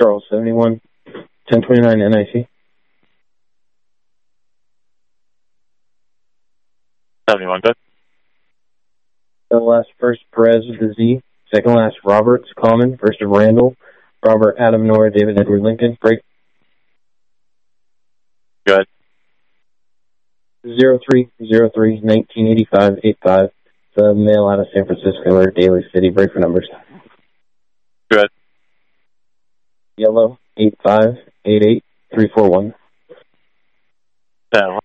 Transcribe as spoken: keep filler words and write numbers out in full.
Charles, seventy-one, ten twenty-nine N I C. seventy-one, good. Second last first, Perez with the Z. Second last, Roberts, Common. First of Randall. Robert, Adam, Nora, David, Edward, Lincoln. Break. Good. zero three zero three nineteen eighty-five eighty-five. The mail out of San Francisco or Daly City. Break for numbers. Good. Yellow, eight five eight eight three four one. ten